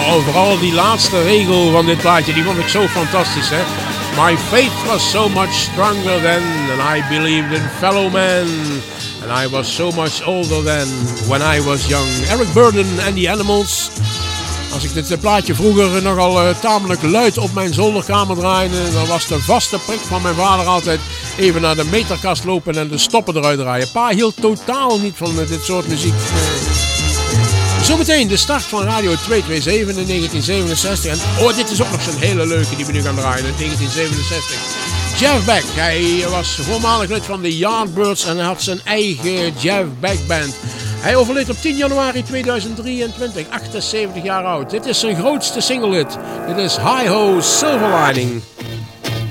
vooral die laatste regel van dit plaatje, die vond ik zo fantastisch, hè. My faith was so much stronger then, and I believed in fellow men. And I was so much older than when I was young. Eric Burdon and the Animals. Als ik dit plaatje vroeger nogal tamelijk luid op mijn zolderkamer draaide, dan was de vaste prik van mijn vader altijd even naar de meterkast lopen en de stoppen eruit draaien. Pa hield totaal niet van dit soort muziek. Zometeen de start van Radio 227 in 1967. En dit is ook nog zo'n hele leuke die we nu gaan draaien in 1967. Jeff Beck, hij was voormalig lid van de Yardbirds en hij had zijn eigen Jeff Beck Band. Hij overleed op 10 januari 2023, 78 jaar oud. Dit is zijn grootste singlehit. Dit is Hi Ho Silver Lining.